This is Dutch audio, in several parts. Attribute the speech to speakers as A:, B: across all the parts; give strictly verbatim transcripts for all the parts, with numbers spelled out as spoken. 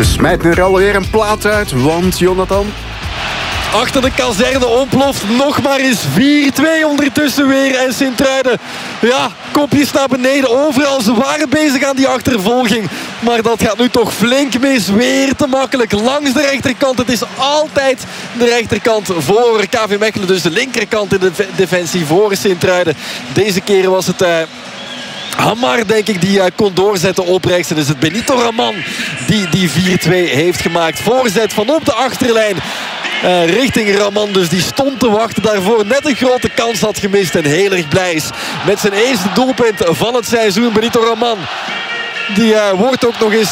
A: We smijten er alweer een plaat uit, want Jonathan...
B: Achter de kazerne ontploft nog maar eens vier twee ondertussen weer. En Sint-Truiden, ja, kopjes naar beneden. Overal, ze waren bezig aan die achtervolging. Maar dat gaat nu toch flink mis. Weer te makkelijk langs de rechterkant. Het is altijd de rechterkant voor K V Mechelen. Dus de linkerkant in de defensie voor Sint-Truiden. Deze keer was het... Uh, Hamar, denk ik, die uh, kon doorzetten op rechts. En is het Benito Raman die die vier twee heeft gemaakt. Voorzet van op de achterlijn. Uh, richting Raman, dus die stond te wachten daarvoor. Net een grote kans had gemist en heel erg blij is met zijn eerste doelpunt van het seizoen. Benito Raman, die uh, wordt ook nog eens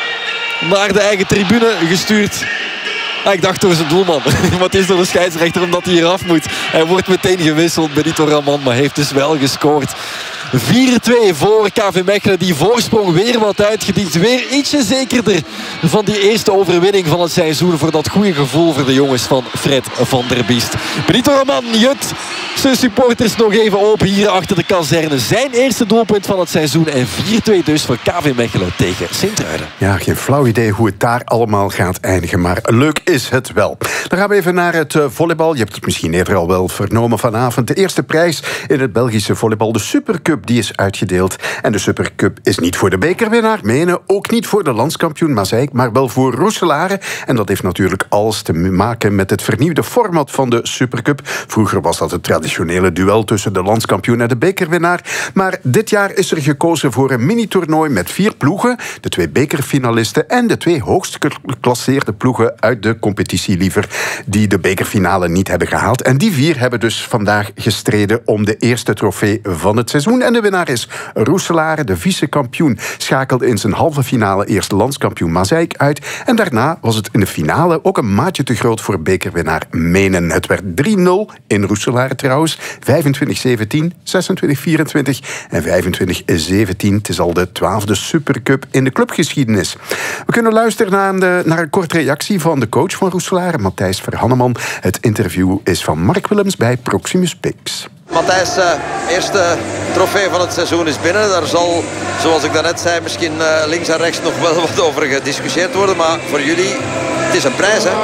B: naar de eigen tribune gestuurd. Ah, ik dacht door zijn doelman. Maar het is door de scheidsrechter omdat hij hier af moet. Hij wordt meteen gewisseld, Benito Raman, maar heeft dus wel gescoord. vier twee voor K V Mechelen. Die voorsprong weer wat uitgediend. Weer ietsje zekerder van die eerste overwinning van het seizoen. Voor dat goede gevoel voor de jongens van Fred van der Biest. Benito Raman jut zijn supporters nog even open hier achter de kazerne. Zijn eerste doelpunt van het seizoen. En vier twee dus voor K V Mechelen tegen Sint-Truiden.
A: Ja, geen flauw idee hoe het daar allemaal gaat eindigen. Maar leuk is het wel. Dan gaan we even naar het volleybal. Je hebt het misschien eerder al wel vernomen vanavond. De eerste prijs in het Belgische volleybal. De Supercup. Die is uitgedeeld. En de Supercup is niet voor de bekerwinnaar, menen, ook niet voor de landskampioen Mazeik, maar wel voor Roeselare. En dat heeft natuurlijk alles te maken met het vernieuwde format van de Supercup. Vroeger was dat het traditionele duel tussen de landskampioen en de bekerwinnaar. Maar dit jaar is er gekozen voor een mini-toernooi met vier ploegen. De twee bekerfinalisten en de twee hoogst geclasseerde ploegen uit de competitie liever, die de bekerfinale niet hebben gehaald. En die vier hebben dus vandaag gestreden om de eerste trofee van het seizoen. En de winnaar is Roeselare, de vice-kampioen. Schakelde in zijn halve finale eerst landskampioen Mazeik uit. En daarna was het in de finale ook een maatje te groot voor bekerwinnaar Menen. Het werd drie nul in Roeselare trouwens. vijfentwintig zeventien, zesentwintig vierentwintig en vijfentwintig zeventien. Het is al de twaalfde Supercup in de clubgeschiedenis. We kunnen luisteren naar een, naar een korte reactie van de coach van Roeselare, Matthijs Verhanneman. Het interview is van Mark Willems bij Proximus Pix.
C: Matthijs, uh, eerste trofee van het seizoen is binnen. Daar zal, zoals ik daarnet zei, misschien uh, links en rechts nog wel wat over gediscussieerd worden. Maar voor jullie, het is een prijs, hè?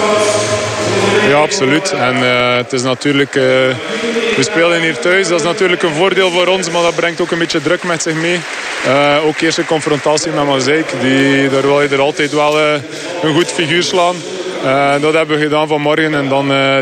D: Ja, absoluut. En uh, het is natuurlijk... Uh, we spelen hier thuis. Dat is natuurlijk een voordeel voor ons, maar dat brengt ook een beetje druk met zich mee. Uh, ook eerst een confrontatie met Mazeik. Die, daar wil je er altijd wel uh, een goed figuur slaan. Uh, dat hebben we gedaan vanmorgen en dan uh,